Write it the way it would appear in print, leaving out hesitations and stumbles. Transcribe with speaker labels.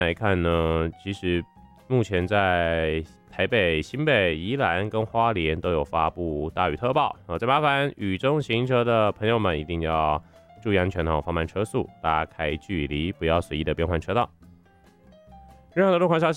Speaker 1: 来看呢，其实目前在台北、新北、宜兰跟花莲都有发布大雨特报再麻烦雨中行车的朋友们一定要注意安全放慢车速，拉开距离，不要随意的变换车道。任何的路况消息